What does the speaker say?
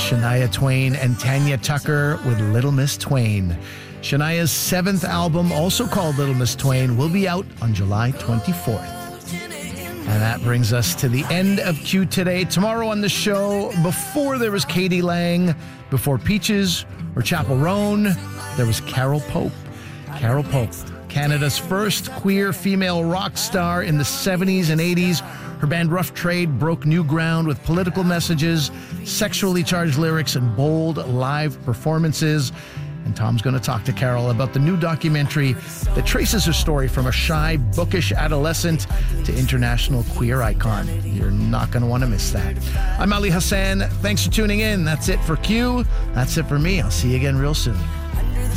Shania Twain and Tanya Tucker with Little Miss Twain. Shania's 7th album, also called Little Miss Twain, will be out on July 24th. And that brings us to the end of Q today. Tomorrow on the show, before there was Katie Lang, before Peaches or Chapel Roan, there was Carol Pope. Carol Pope, Canada's first queer female rock star in the 70s and 80s. Her band Rough Trade broke new ground with political messages, sexually charged lyrics, and bold live performances. And Tom's going to talk to Carol about the new documentary that traces her story from a shy, bookish adolescent to international queer icon. You're not going to want to miss that. I'm Ali Hassan. Thanks for tuning in. That's it for Q. That's it for me. I'll see you again real soon.